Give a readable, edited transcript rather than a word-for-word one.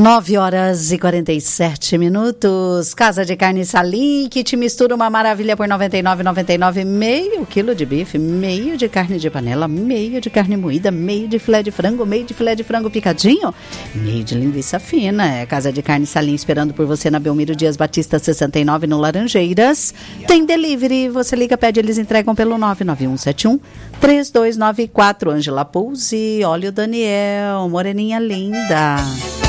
9h47. Casa de Carne Salim, que te mistura uma maravilha por R$ 99,99. Meio quilo de bife, meio de carne de panela, meio de carne moída, meio de filé de frango, meio de filé de frango picadinho, meio de linguiça fina. É Casa de Carne Salim esperando por você na Belmiro Dias Batista 69, no Laranjeiras. Tem delivery, você liga, pede, eles entregam pelo 99171-3294. Ângela Pulzi, olha o Daniel, moreninha linda.